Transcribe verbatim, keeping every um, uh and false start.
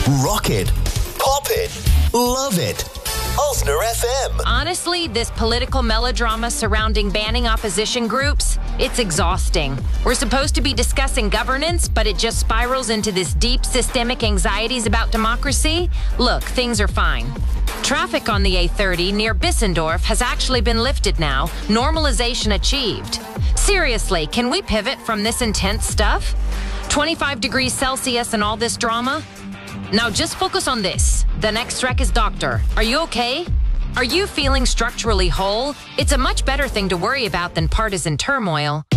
Rock it. Pop it. Love it. Ulster F M. Honestly, this political melodrama surrounding banning opposition groups, it's exhausting. We're supposed to be discussing governance, but it just spirals into this deep systemic anxieties about democracy. Look, things are fine. Traffic on the A thirty near Bissendorf has actually been lifted now. Normalization achieved. Seriously, can we pivot from this intense stuff? twenty-five degrees Celsius and all this drama? Now just focus on this. The next wreck is Doctor. Are you okay? Are you feeling structurally whole? It's a much better thing to worry about than partisan turmoil.